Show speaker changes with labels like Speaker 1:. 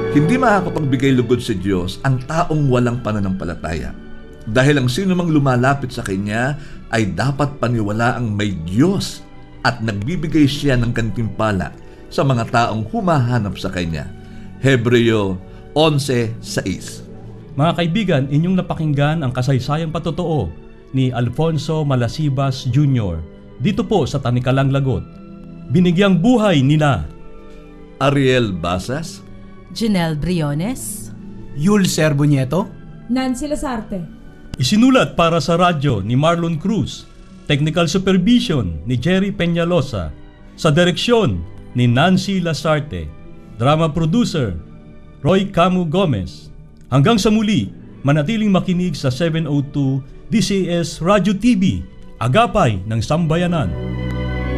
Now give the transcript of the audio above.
Speaker 1: Hindi makakapagbigay lugod sa Diyos ang taong walang pananampalataya. Dahil ang sino mang lumalapit sa Kanya ay dapat paniwalaang may Diyos at nagbibigay siya ng gantimpala sa mga taong humahanap sa Kanya. Hebreo 11:6.
Speaker 2: Mga kaibigan, inyong napakinggan ang kasaysayang patotoo ni Alfonso Malasibas Jr. dito po sa Tanikalang Lagot. Binigyang buhay nila
Speaker 1: Ariel Basas,
Speaker 3: Janelle Briones,
Speaker 4: Yul Serbo Nieto,
Speaker 5: Nancy Lasarte.
Speaker 2: isinulat para sa radyo ni Marlon Cruz, technical supervision ni Jerry Peñalosa, sa direksyon ni Nancy Lasarte, drama producer Roy Camu Gomez. Hanggang sa muli, manatiling makinig sa 702 DCS Radio TV, agapay ng sambayanan.